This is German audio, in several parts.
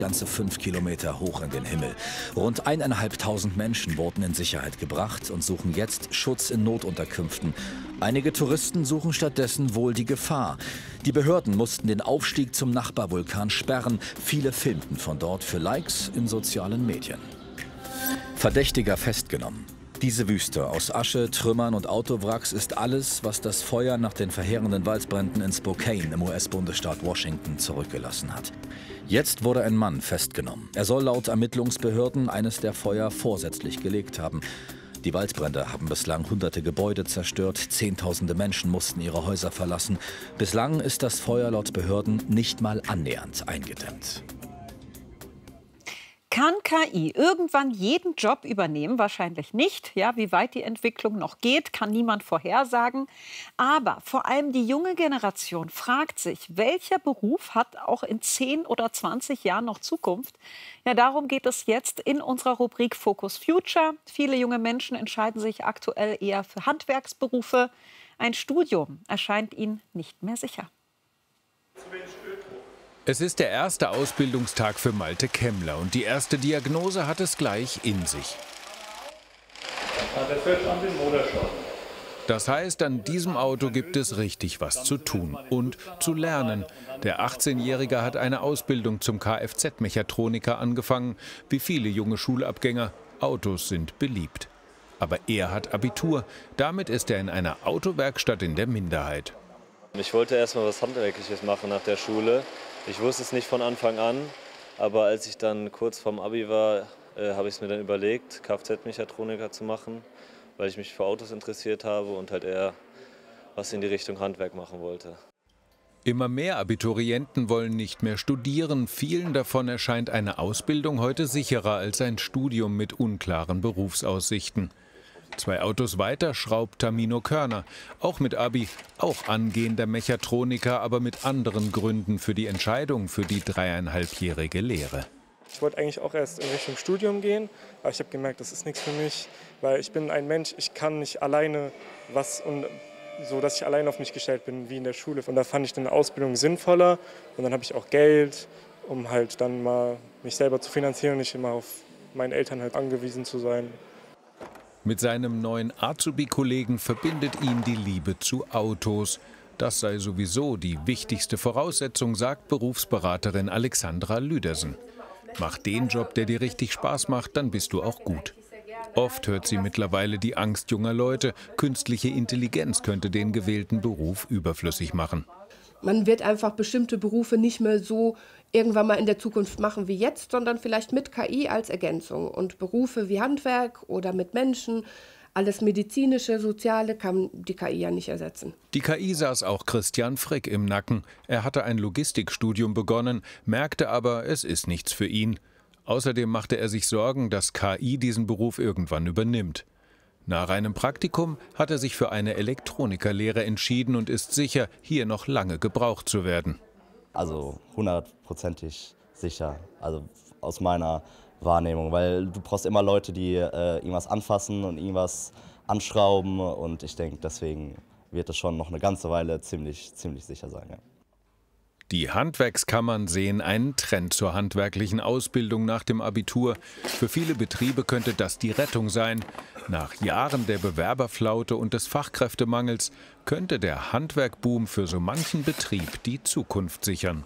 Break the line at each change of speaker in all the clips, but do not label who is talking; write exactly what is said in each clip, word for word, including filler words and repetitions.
Ganze fünf Kilometer hoch in den Himmel. Rund eineinhalbtausend Menschen wurden in Sicherheit gebracht und suchen jetzt Schutz in Notunterkünften. Einige Touristen suchen stattdessen wohl die Gefahr. Die Behörden mussten den Aufstieg zum Nachbarvulkan sperren. Viele filmten von dort für Likes in sozialen Medien. Verdächtiger festgenommen. Diese Wüste aus Asche, Trümmern und Autowracks ist alles, was das Feuer nach den verheerenden Waldbränden in Spokane im U S-Bundesstaat Washington zurückgelassen hat. Jetzt wurde ein Mann festgenommen. Er soll laut Ermittlungsbehörden eines der Feuer vorsätzlich gelegt haben. Die Waldbrände haben bislang hunderte Gebäude zerstört, Zehntausende Menschen mussten ihre Häuser verlassen. Bislang ist das Feuer laut Behörden nicht mal annähernd eingedämmt.
Kann K I irgendwann jeden Job übernehmen? Wahrscheinlich nicht. Ja, wie weit die Entwicklung noch geht, kann niemand vorhersagen. Aber vor allem die junge Generation fragt sich, welcher Beruf hat auch in zehn oder zwanzig Jahren noch Zukunft? Ja, darum geht es jetzt in unserer Rubrik Focus Future. Viele junge Menschen entscheiden sich aktuell eher für Handwerksberufe. Ein Studium erscheint ihnen nicht mehr sicher.
Es ist der erste Ausbildungstag für Malte Kemmler und die erste Diagnose hat es gleich in sich. Das heißt, an diesem Auto gibt es richtig was zu tun und zu lernen. Der achtzehnjährige hat eine Ausbildung zum Kfz-Mechatroniker angefangen. Wie viele junge Schulabgänger, Autos sind beliebt. Aber er hat Abitur. Damit ist er in einer Autowerkstatt in der Minderheit.
Ich wollte erst mal was Handwerkliches machen nach der Schule. Ich wusste es nicht von Anfang an, aber als ich dann kurz vorm Abi war, äh, habe ich es mir dann überlegt, Kfz-Mechatroniker zu machen, weil ich mich für Autos interessiert habe und halt eher was in die Richtung Handwerk machen wollte.
Immer mehr Abiturienten wollen nicht mehr studieren. Vielen davon erscheint eine Ausbildung heute sicherer als ein Studium mit unklaren Berufsaussichten. Zwei Autos weiter schraubt Tamino Körner, auch mit Abi, auch angehender Mechatroniker, aber mit anderen Gründen für die Entscheidung für die dreieinhalbjährige Lehre.
Ich wollte eigentlich auch erst in Richtung Studium gehen, aber ich habe gemerkt, das ist nichts für mich, weil ich bin ein Mensch, ich kann nicht alleine was, und so dass ich allein auf mich gestellt bin wie in der Schule. Und da fand ich eine Ausbildung sinnvoller und dann habe ich auch Geld, um halt dann mal mich selber zu finanzieren und nicht immer auf meine Eltern halt angewiesen zu sein.
Mit seinem neuen Azubi-Kollegen verbindet ihn die Liebe zu Autos. Das sei sowieso die wichtigste Voraussetzung, sagt Berufsberaterin Alexandra Lüdersen. Mach den Job, der dir richtig Spaß macht, dann bist du auch gut. Oft hört sie mittlerweile die Angst junger Leute, künstliche Intelligenz könnte den gewählten Beruf überflüssig machen.
Man wird einfach bestimmte Berufe nicht mehr so irgendwann mal in der Zukunft machen wie jetzt, sondern vielleicht mit K I als Ergänzung. Und Berufe wie Handwerk oder mit Menschen, alles medizinische, soziale kann die K I ja nicht ersetzen.
Die K I saß auch Christian Frick im Nacken. Er hatte ein Logistikstudium begonnen, merkte aber, es ist nichts für ihn. Außerdem machte er sich Sorgen, dass K I diesen Beruf irgendwann übernimmt. Nach einem Praktikum hat er sich für eine Elektronikerlehre entschieden und ist sicher, hier noch lange gebraucht zu werden.
Also hundertprozentig sicher, also aus meiner Wahrnehmung, weil du brauchst immer Leute, die äh, irgendwas anfassen und irgendwas anschrauben, und ich denke, deswegen wird es schon noch eine ganze Weile ziemlich, ziemlich sicher sein. Ja.
Die Handwerkskammern sehen einen Trend zur handwerklichen Ausbildung nach dem Abitur. Für viele Betriebe könnte das die Rettung sein. Nach Jahren der Bewerberflaute und des Fachkräftemangels könnte der Handwerkboom für so manchen Betrieb die Zukunft sichern.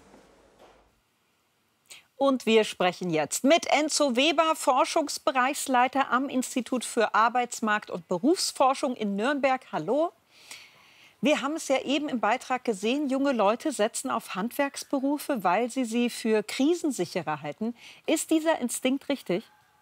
Und wir sprechen jetzt mit Enzo Weber, Forschungsbereichsleiter am Institut für Arbeitsmarkt- und Berufsforschung in Nürnberg. Hallo. Wir haben es ja eben im Beitrag gesehen, junge Leute setzen auf Handwerksberufe, weil sie sie für krisensicherer halten. Ist dieser Instinkt richtig?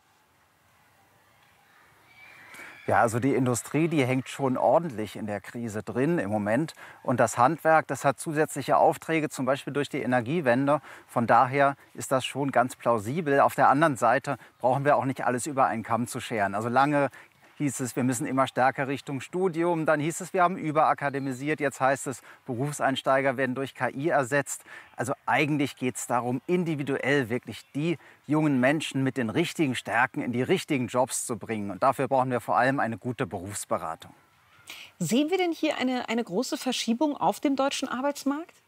Ja, also die Industrie, die hängt schon ordentlich in der Krise drin im Moment. Und das Handwerk, das hat zusätzliche Aufträge, zum Beispiel durch die Energiewende. Von daher ist das schon ganz plausibel. Auf der anderen Seite brauchen wir auch nicht alles über einen Kamm zu scheren. Also lange hieß es, wir müssen immer stärker Richtung Studium. Dann hieß es, wir haben überakademisiert. Jetzt heißt es, Berufseinsteiger werden durch K I ersetzt. Also eigentlich geht es darum, individuell wirklich die jungen Menschen mit den richtigen Stärken in die richtigen Jobs zu bringen. Und dafür brauchen wir vor allem eine gute Berufsberatung.
Sehen wir denn hier eine, eine große Verschiebung auf dem deutschen Arbeitsmarkt?